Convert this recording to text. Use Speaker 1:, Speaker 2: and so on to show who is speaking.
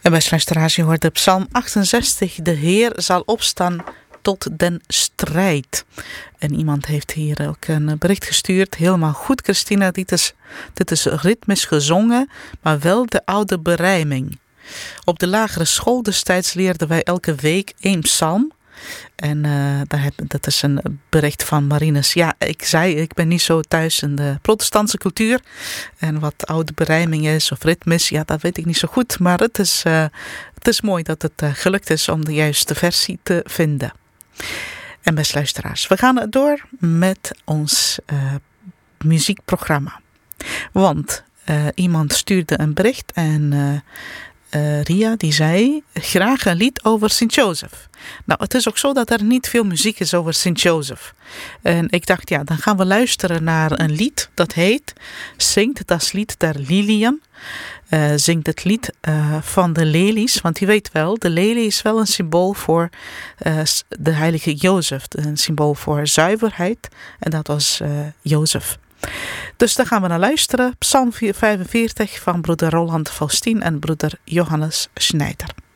Speaker 1: En beste luisteraars, je hoort de Psalm 68. De Heer zal opstaan tot den strijd. En iemand heeft hier ook een bericht gestuurd. Helemaal goed, Christina. Dit is ritmisch gezongen, maar wel de oude berijming. Op de lagere school destijds leerden wij elke week 1 psalm. En dat is een bericht van Marinus. Ja, ik ben niet zo thuis in de protestantse cultuur. En wat oude berijming is of ritmisch, ja, dat weet ik niet zo goed. Maar het is mooi dat het gelukt is om de juiste versie te vinden. En beste luisteraars, we gaan door met ons muziekprogramma. Want iemand stuurde een bericht en Ria die zei graag een lied over Sint-Jozef. Nou, het is ook zo dat er niet veel muziek is over Sint-Jozef. En ik dacht, ja, dan gaan we luisteren naar een lied dat heet Zingt das Lied der Lilien. Zingt het lied van de lelies. Want je weet wel, de lelie is wel een symbool voor de heilige Jozef. Een symbool voor zuiverheid. En dat was Jozef. Dus daar gaan we naar luisteren. Psalm 45 van broeder Roland Faustien en broeder Johannes Schneider.